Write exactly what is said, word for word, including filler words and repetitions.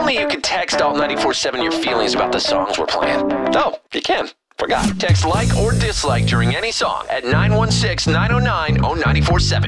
me you can text Alt ninety-four point seven your feelings about the songs we're playing. Oh, you can. Forgot. Text like or dislike during any song at nine one six, nine oh nine, oh nine four seven.